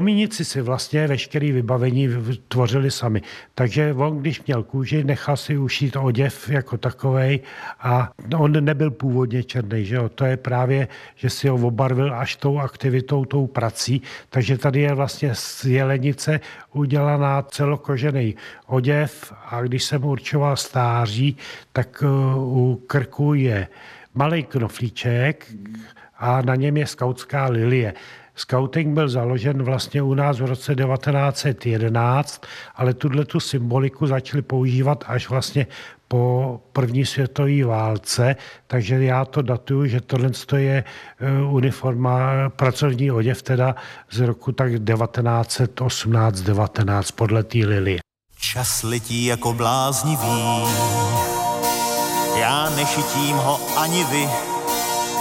Komíníci si vlastně veškeré vybavení tvořili sami. Takže on, když měl kůži, nechal si ušít oděv jako takovej a on nebyl původně černý, že jo? To je právě, že si ho obarvil až tou aktivitou, tou prací. Takže tady je vlastně z jelenice udělaná celokožený oděv a když jsem určoval stáří, tak u krku je malý knoflíček a na něm je skautská lilie. Skauting byl založen vlastně u nás v roce 1911, ale tu symboliku začali používat až vlastně po první světové válce, takže já to datuju, že tohle je uniforma, pracovní oděv teda z roku tak 1918-19 podle té lilie. Čas letí jako bláznivý, já nešitím ho ani vy,